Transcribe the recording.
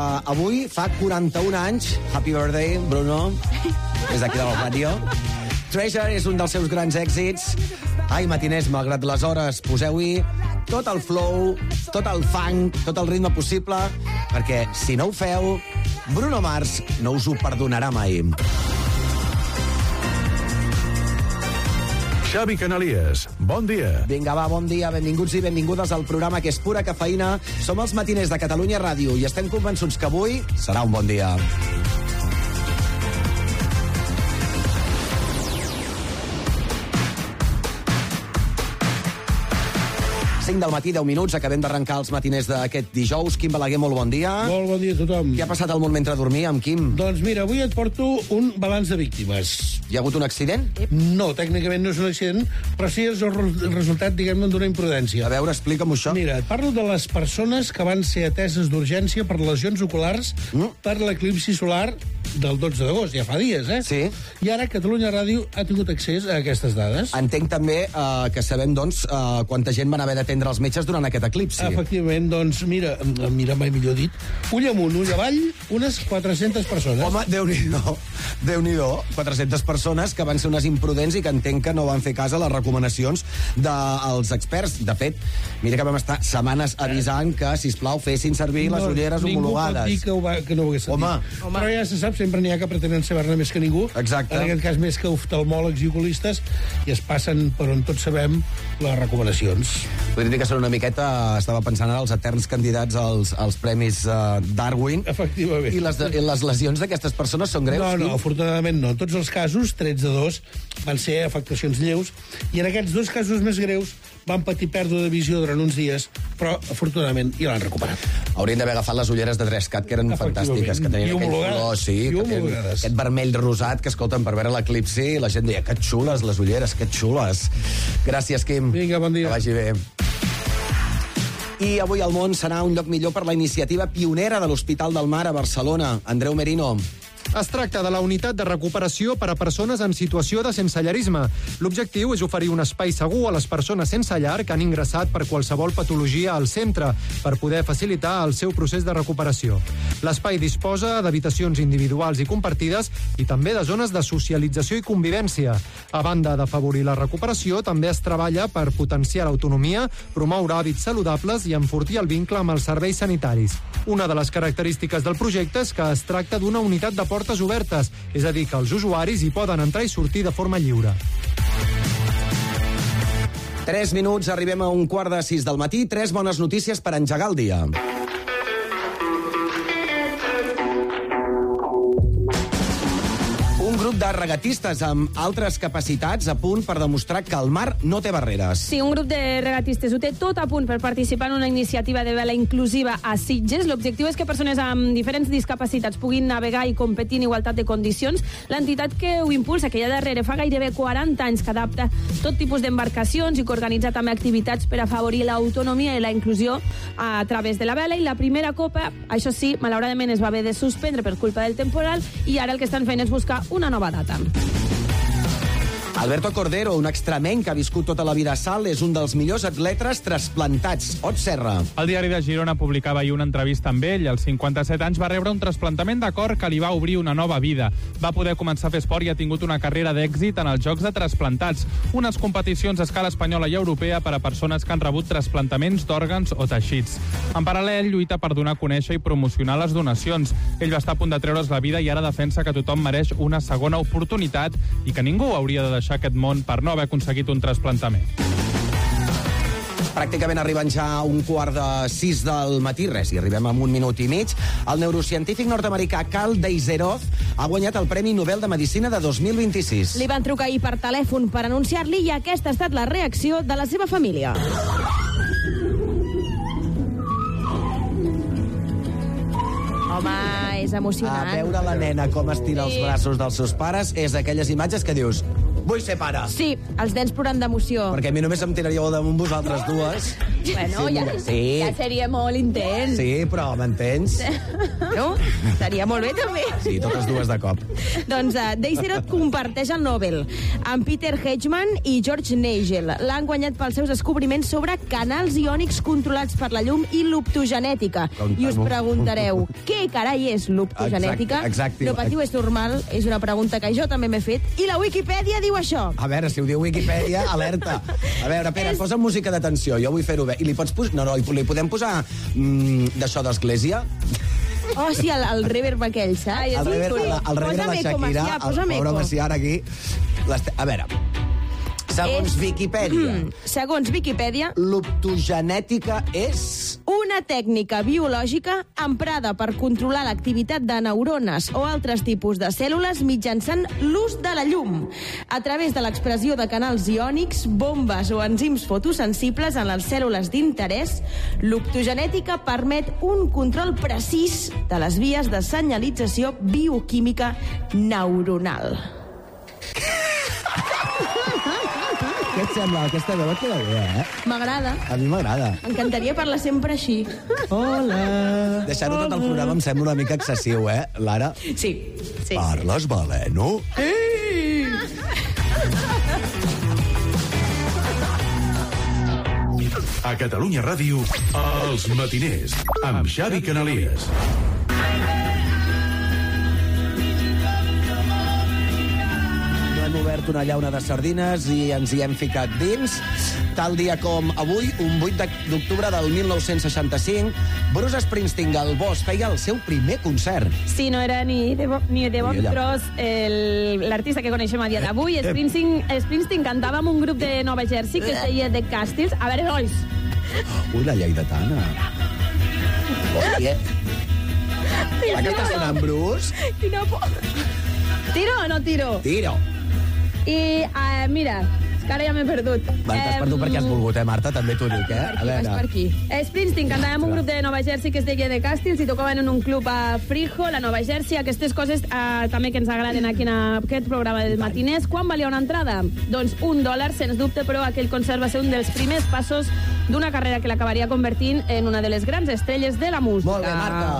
Avui fa 41 anys, happy birthday, Bruno, des d'aquí de la ràdio. Treasure és un dels seus grans èxits. Ai, matiners, malgrat les hores, poseu-hi tot el flow, tot el funk, tot el ritme possible, perquè si no ho feu, Bruno Mars no us ho perdonarà mai. Xavi Canalies, bon dia. Vinga, va, bon dia, benvinguts i benvingudes al programa que és pura cafeïna. Som els matiners de Catalunya Ràdio i estem convençuts que avui serà un bon dia. Del matí, 10 minuts, acabem d'arrencar els matiners d'aquest dijous. Quim Balaguer, molt bon dia. Molt bon dia a tothom. Què ha passat al món mentre dormíem, Quim? Doncs mira, avui et porto un balanç de víctimes. Hi ha hagut un accident? No, tècnicament no és un accident, però sí és el resultat, diguem-ne, d'una imprudència. A veure, explica'm això. Mira, et parlo de les persones que van ser ateses d'urgència per lesions oculars per l'eclipsi solar del 12 d'agost, ja fa dies, eh? Sí. I ara Catalunya Ràdio ha tingut accés a aquestes dades. Entenc també que sabem, doncs, quanta gent van haver d'atendre els metges durant aquest eclipsi. Efectivament, doncs, mira, mai millor dit, ull amunt, ull avall, unes 400 persones. Home, Déu-n'hi-do, 400 persones que van ser unes imprudents i que entenc que no van fer cas a les recomanacions dels experts. De fet, mira que vam estar setmanes avisant que, sisplau, fessin servir les ulleres homologades. Ningú pot dir que no ho hagués sentit. Home. Però ja se sap, sempre n'hi ha que pretenen saber-ne més que ningú. Exacte. En aquest cas, més que oftalmòlegs i oculistes, i es passen per on tots sabem les recomanacions. Podria dir que són una miqueta, estava pensant ara, els eterns candidats als premis Darwin. Efectivament. I les lesions d'aquestes persones són greus? No, afortunadament no. Tots els casos, 13 de 2, van ser afectacions lleus, i en aquests dos casos més greus van patir pèrdua de visió durant uns dies, però afortunadament ja l'han recuperat. Haurien d'haver agafat les ulleres de Drescat, que eren fantàstiques, que tenien aquell color, sí, que tenien aquest vermell rosat, que escolten per veure l'eclipsi, i la gent deia, que xules les ulleres, que xules. Gràcies, Quim. Vinga, bon dia. Que vagi bé. I avui el món serà un lloc millor per la iniciativa pionera de l'Hospital del Mar a Barcelona. Andreu Merino. Es tracta de la unitat de recuperació per a persones en situació de sensellarisme. L'objectiu és oferir un espai segur a les persones sense llar que han ingressat per qualsevol patologia al centre per poder facilitar el seu procés de recuperació. L'espai disposa d'habitacions individuals i compartides i també de zones de socialització i convivència. A banda d'afavorir la recuperació, també es treballa per potenciar l'autonomia, promoure hàbits saludables i enfortir el vincle amb els serveis sanitaris. Una de les característiques del projecte és que es tracta d'una unitat de portes obertes, és a dir, que els usuaris hi poden entrar i sortir de forma lliure. 3 minuts, arribem a 5:45 del matí. 3 bones notícies per engegar el dia. Un grup de regatistes amb altres capacitats a punt per demostrar que el mar no té barreres. Sí, un grup de regatistes ho té tot a punt per participar en una iniciativa de vela inclusiva a Sitges. L'objectiu és que persones amb diferents discapacitats puguin navegar i competir en igualtat de condicions. L'entitat que ho impulsa, que ja darrere fa gairebé 40 anys que adapta tot tipus d'embarcacions i que organitza també activitats per afavorir l'autonomia i la inclusió a través de la vela. I la primera copa, això sí, malauradament es va haver de suspendre per culpa del temporal i ara el que estan fent és buscar una nova data. Alberto Cordero, un extremeny que ha viscut tota la vida a Salt, és un dels millors atletes trasplantats. Ot Serra. El diari de Girona publicava ahir una entrevista amb ell. Als 57 anys va rebre un trasplantament de cor que li va obrir una nova vida. Va poder començar a fer esport i ha tingut una carrera d'èxit en els Jocs de Trasplantats, unes competicions a escala espanyola i europea per a persones que han rebut trasplantaments d'òrgans o teixits. En paral·lel, lluita per donar a conèixer i promocionar les donacions. Ell va estar a punt de treure's la vida i ara defensa que tothom mereix una segona oportunitat i que ningú hauria de deixar aquest món per no haver aconseguit un trasplantament. Pràcticament arriben ja 5:45 del matí, res, i arribem amb 1 minut i mig. El neurocientífic nord-americà Carl Deiseroth ha guanyat el Premi Nobel de Medicina de 2026. Li van trucar ahir per telèfon per anunciar-li i aquesta ha estat la reacció de la seva família. Home, és emocionant. A veure la nena com estira els braços dels seus pares és aquelles imatges que dius... Vull ser pare. Sí, els nens plorant d'emoció. Perquè a mi només em tiraríeu damunt vosaltres dues. Bueno, Sí. ja seria molt intens. Sí, però m'entens? No? Estaria molt bé, també. Sí, totes dues de cop. Doncs Deiserot comparteix el Nobel amb Peter Hedgeman i George Nagel. L'han guanyat pels seus descobriments sobre canals iònics controlats per la llum i l'optogenètica. I us preguntareu, què carai és l'optogenètica? Exacte. No patiu, és normal, és una pregunta que jo també m'he fet. I la Wikipedia diu això. A veure, si ho diu Wikipedia, alerta. A veure, Pere, posa música d'atenció, jo vull fer-ho bé. I li pots posar... No, li podem posar d'això d'església? Oh, sí, el reverb aquell, saps? El reverb de la Shakira, el pobre Macià aquí. A veure, segons Wikipedia... Segons Wikipedia... L'optogenètica és... Una tècnica biològica emprada per controlar l'activitat de neurones o altres tipus de cèl·lules mitjançant l'ús de la llum, a través de l'expressió de canals iònics, bombes o enzims fotosensibles en les cèl·lules d'interès. L'optogenètica permet un control precís de les vies de senyalització bioquímica neuronal. Què et sembla? Aquesta veu et queda bé, eh? M'agrada. A mi m'agrada. M'encantaria parlar sempre així. Hola. Deixar-ho tot el programa em sembla una mica excessiu, eh, Lara? Sí. Parles baleno? A Catalunya Ràdio, Els Matiners, amb Xavi Canalies. Hem obert una llauna de sardines i ens hi hem ficat dins. Tal dia com avui, un 8 d'octubre del 1965, Bruce Springsteen al Bosch feia el seu primer concert. Sí, no era ni de Bob Ross l'artista que coneixem a dia d'avui. Springsteen cantava amb un grup de Nova Jersey que es deia The Castiles. A veure, nois! Ui, la lleidatana. Hòstia. La que està sonant, Bruce? Quina por! Tiro o no tiro? Tiro. I, mira, és que ara ja m'he perdut. T'has perdut perquè has volgut, també t'ho dic, eh? Vas per aquí. Springsteen cantava amb un grup de Nova Jersey que es deia The Castiles i tocaven en un club a Freehold, a Nova Jersey. Aquestes coses també que ens agraden aquí en aquest programa dels matiners. Quan valia una entrada? Doncs $1, sens dubte, però aquell concert va ser un dels primers passos d'una carrera que l'acabaria convertint en una de les grans estrelles de la música. Molt bé, Marta.